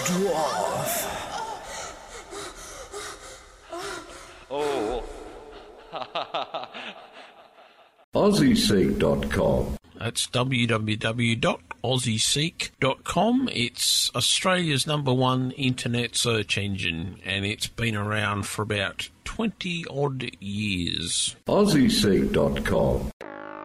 dwarf. Oh. AussieSeek.com. That's www.aussieseek.com. It's Australia's #1 internet search engine, and it's been around for about 20-odd years. AussieSeek.com.